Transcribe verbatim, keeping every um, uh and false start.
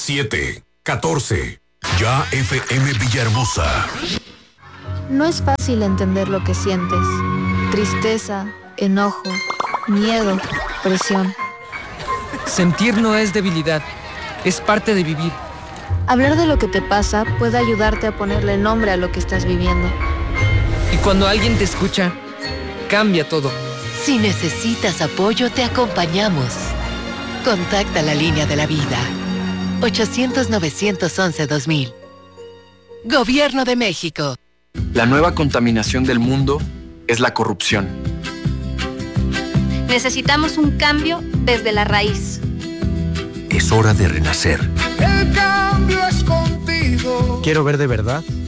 siete, catorce. Ya F M Villahermosa. No es fácil entender lo que sientes. Tristeza, enojo, miedo, presión. Sentir no es debilidad, es parte de vivir. Hablar de lo que te pasa puede ayudarte a ponerle nombre a lo que estás viviendo. Y cuando alguien te escucha, cambia todo. Si necesitas apoyo, te acompañamos. Contacta la línea de la vida. ochocientos, novecientos once, dos mil. Gobierno de México. La nueva contaminación del mundo es la corrupción. Necesitamos un cambio desde la raíz. Es hora de renacer. El cambio es contigo. Quiero ver de verdad